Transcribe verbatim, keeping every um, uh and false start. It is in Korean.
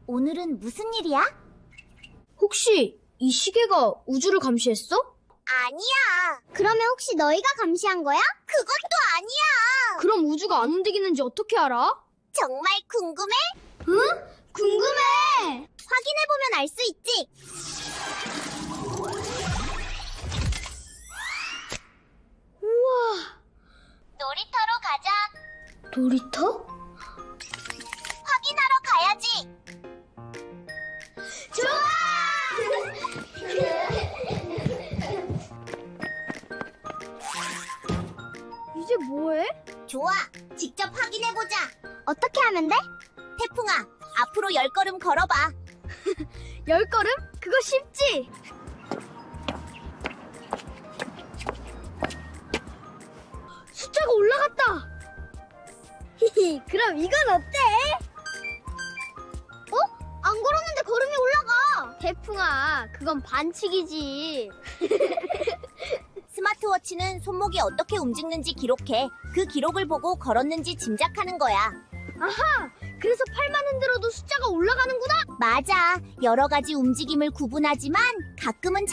오늘은 무슨 일이야? 혹시 이 시계가 우주를 감시했어? 아니야. 그러면 혹시 너희가 감시한 거야? 그것도 아니야. 그럼 우주가 안 움직이는지 어떻게 알아? 정말 궁금해? 응? 궁금해! 확인해보면 알 수 있지. 우와, 놀이터로 가자. 놀이터? 확인하러 가야지. 좋아! 이제 뭐해? 좋아. 직접 확인해보자. 어떻게 하면 돼? 태풍아, 앞으로 열 걸음 걸어봐. 열 걸음? 그거 쉽지? 숫자가 올라갔다! 히히, 그럼 이건 어때? 어? 안 걸었는데 걸음이 올라가. 태풍아, 그건 반칙이지. 스마트워치는 손목이 어떻게 움직는지 기록해. 그 기록을 보고 걸었는지 짐작하는 거야. 아하! 그래서 팔만 흔들어도 숫자가 올라가는구나! 맞아. 여러 가지 움직임을 구분하지만 가끔은